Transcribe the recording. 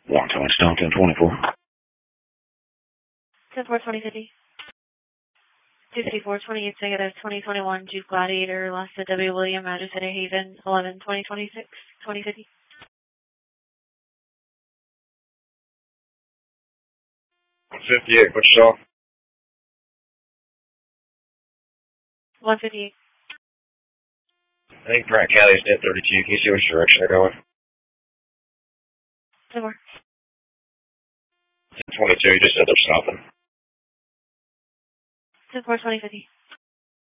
Washington, Stockton, 24. 10-4, 2050. 254, 28 negative, 2021 Jeep Gladiator, lost to W. William, address at Haven, 11-2026, 2050. 58, what's your 158. I think Pratt County's net 32. Can you see which direction they're going? 10-4. 22, you just said they're stopping. 10-4, 2050.